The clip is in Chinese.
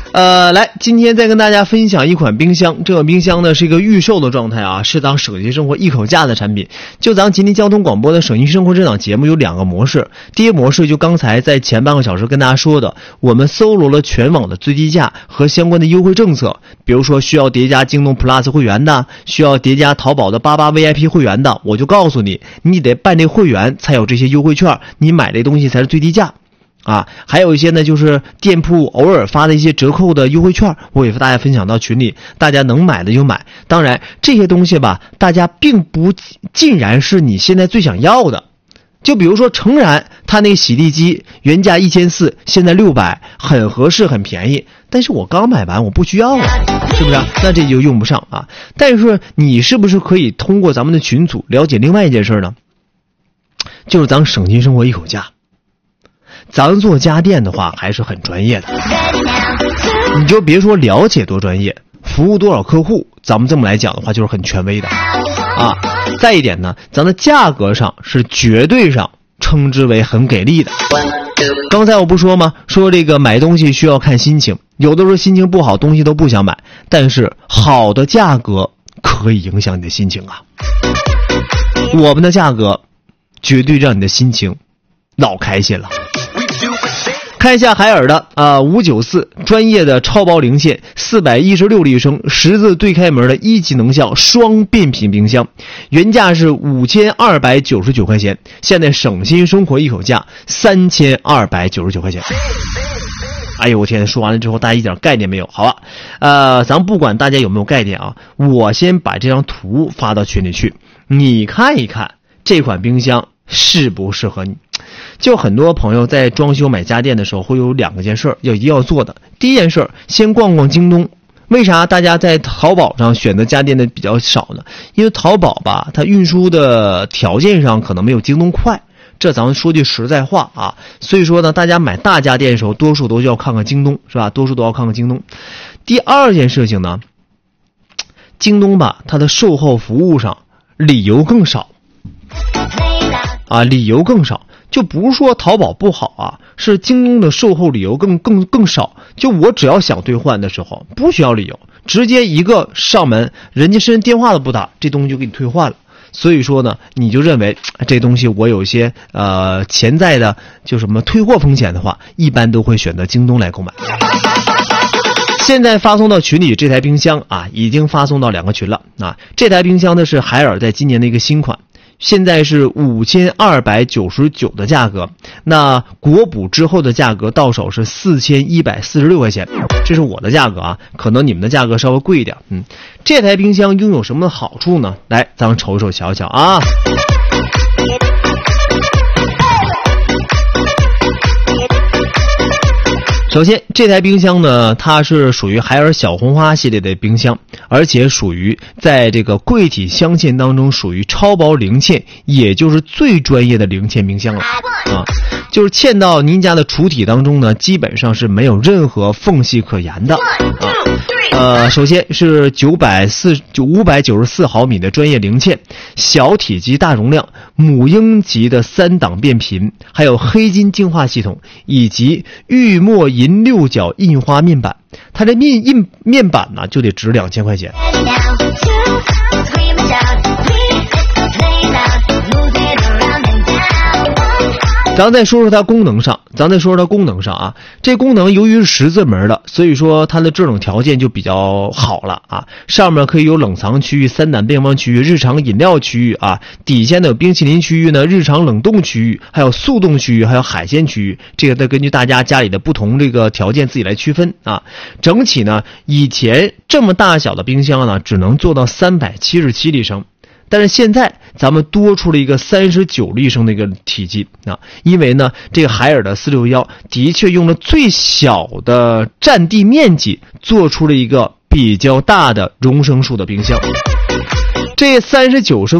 来，今天再跟大家分享一款冰箱。这款冰箱呢是一个预售的状态啊，是咱省心生活一口价的产品。就咱吉林交通广播的省心生活这档节目有2个模式。第一模式就刚才在前半个小时跟大家说的，我们搜罗了全网的最低价和相关的优惠政策，比如说需要叠加京东 Plus 会员的，需要叠加淘宝的88 VIP 会员的，我就告诉你，你得办这会员才有这些优惠券，你买这东西才是最低价。还有一些呢，就是店铺偶尔发的一些折扣的优惠券，我也和大家分享到群里，大家能买的就买。当然这些东西吧，大家并不尽然是你现在最想要的。就比如说诚然它那个洗地机原价1400，现在600，很合适很便宜，但是我刚买完我不需要啊，是不是？那这就用不上啊。但是你是不是可以通过咱们的群组了解另外一件事呢？就是咱省心生活一口价。咱做家电的话还是很专业的，你就别说了解多专业，服务多少客户，咱们这么来讲的话就是很权威的啊。再一点呢，咱的价格上是绝对上称之为很给力的。刚才我不说吗？说这个买东西需要看心情，有的时候心情不好，东西都不想买，但是好的价格可以影响你的心情啊。我们的价格绝对让你的心情老开心了。看一下海尔的594专业的超薄零线416立升10字对开门的1级能效双变频冰箱，原价是5299块钱，现在省心生活一口价3299块钱。哎呦我天，说完了之后大家一点概念没有？好吧，咱不管大家有没有概念啊，我先把这张图发到群里去，你看一看这款冰箱适不适合你。就很多朋友在装修买家电的时候会有2件事一定要做的。第一件事，先逛逛京东。为啥大家在淘宝上选择家电的比较少呢？因为淘宝吧，它运输的条件上可能没有京东快，这咱们说句实在话啊。所以说呢，大家买大家电的时候多数都要看看京东，是吧？多数都要看看京东。第二件事情呢，京东吧，它的售后服务上理由更少理由更少。就不是说淘宝不好啊，是京东的售后理由更少。就我只要想兑换的时候不需要理由，直接一个上门，人家甚至电话都不打，这东西就给你退换了。所以说呢，你就认为这东西我有一些潜在的就什么退货风险的话，一般都会选择京东来购买。现在发送到群里这台冰箱已经发送到2个群了这台冰箱呢是海尔在今年的一个新款，现在是5299的价格，那国补之后的价格到手是4146块钱，这是我的价格可能你们的价格稍微贵一点。这台冰箱拥有什么好处呢？来，咱们瞅一瞅瞧瞧啊。首先这台冰箱呢，它是属于海尔小红花系列的冰箱，而且属于在这个柜体镶嵌当中属于超薄零嵌，也就是最专业的零嵌冰箱了就是嵌到您家的厨体当中呢，基本上是没有任何缝隙可言的首先是594毫米的专业零嵌，小体积大容量，母婴级的3档变频，还有黑金净化系统，以及玉墨银6角印花面板。它这面板呢就得值2000块钱。咱再说说它功能上，这功能由于是10字门的，所以说它的制冷条件就比较好了上面可以有冷藏区域、3档便装区域、日常饮料区域底下呢有冰淇淋区域呢、日常冷冻区域，还有速冻区域，还有海鲜区域，这个得根据大家家里的不同这个条件自己来区分整体呢，以前这么大小的冰箱呢只能做到377立升。但是现在咱们多出了一个39立升的一个体积因为呢这个海尔的461的确用了最小的占地面积做出了一个比较大的容升数的冰箱。这39升